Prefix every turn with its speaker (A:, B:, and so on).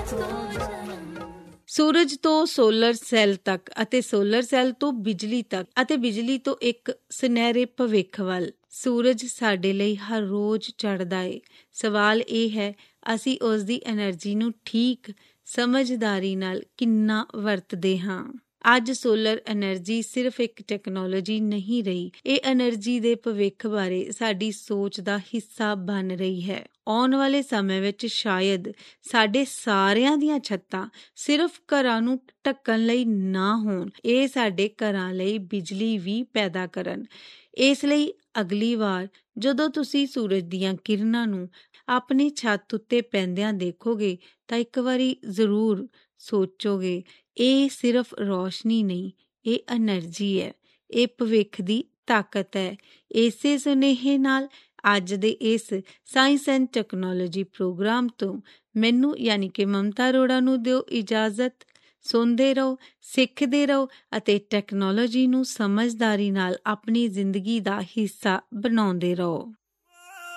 A: ਸੂਰਜ ਤੋਂ solar cell ਤੱਕ ਅਤੇ ਸੋਲਰ ਸੈੱਲ ਤੋਂ ਬਿਜਲੀ ਤੱਕ ਅਤੇ ਬਿਜਲੀ ਤੋਂ ਇੱਕ ਸੁਨਹਿਰੇ ਭਵਿੱਖ ਵੱਲ ਸੂਰਜ ਸਾਡੇ ਲਈ ਹਰ ਰੋਜ਼ ਚੜ੍ਹਦਾ ਏ। ਸਵਾਲ ਇਹ ਹੈ, ਅਸੀਂ ਉਸ ਦੀ ਐਨਰਜੀ ਨੂੰ ਠੀਕ ਸਮਝਦਾਰੀ ਨਾਲ ਕਿੰਨਾ ਵਰਤਦੇ ਹਾਂ। ਅੱਜ ਸੋਲਰ ਐਨਰਜੀ ਸਿਰਫ ਇੱਕ ਟੈਕਨੋਲੋਜੀ ਨਹੀਂ ਰਹੀ, ਇਹ ਐਨਰਜੀ ਦੇ ਭਵਿੱਖ ਬਾਰੇ ਸਾਡੀ ਸੋਚ ਦਾ ਹਿੱਸਾ ਬਣ ਰਹੀ ਹੈ। ਆਉਣ ਵਾਲੇ ਸਮੇਂ ਵਿੱਚ ਸ਼ਾਇਦ ਸਾਡੇ ਸਾਰਿਆਂ ਦੀਆਂ ਛੱਤਾਂ ਸਿਰਫ ਘਰਾਂ ਨੂੰ ਢੱਕਣ ਲਈ ਨਾ ਹੋਣ, ਇਹ ਸਾਡੇ ਘਰਾਂ ਲਈ ਬਿਜਲੀ ਵੀ ਪੈਦਾ ਕਰਨ। ਇਸ ਲਈ ਅਗਲੀ ਵਾਰ ਜਦੋਂ ਤੁਸੀਂ ਸੂਰਜ ਦੀਆਂ ਕਿਰਨਾਂ ਨੂੰ ਆਪਣੀ ਛੱਤ ਉੱਤੇ ਪੈਂਦਿਆਂ ਦੇਖੋਗੇ ਤਾਂ ਇੱਕ ਵਾਰੀ ਜ਼ਰੂਰ ਸੋਚੋਗੇ, ਇਹ ਸਿਰਫ ਰੋਸ਼ਨੀ ਨਹੀਂ, ਇਹ ਐਨਰਜੀ ਹੈ, ਇਹ ਭਵਿੱਖ ਦੀ ਤਾਕਤ ਹੈ। ਇਸੇ ਸੁਨੇਹੇ ਨਾਲ ਅੱਜ ਦੇ ਇਸ ਸਾਇੰਸ ਐਂਡ ਟੈਕਨੋਲੋਜੀ ਪ੍ਰੋਗਰਾਮ ਤੋਂ ਮੈਨੂੰ ਯਾਨੀ ਕਿ ਮਮਤਾ ਅਰੋੜਾ ਨੂੰ ਦਿਓ ਇਜਾਜ਼ਤ। ਸੁਣਦੇ ਰਹੋ, ਸਿੱਖਦੇ ਰਹੋ ਅਤੇ ਟੈਕਨੋਲੋਜੀ ਨੂੰ ਸਮਝਦਾਰੀ ਨਾਲ ਆਪਣੀ ਜ਼ਿੰਦਗੀ ਦਾ ਹਿੱਸਾ ਬਣਾਉਂਦੇ ਰਹੋ।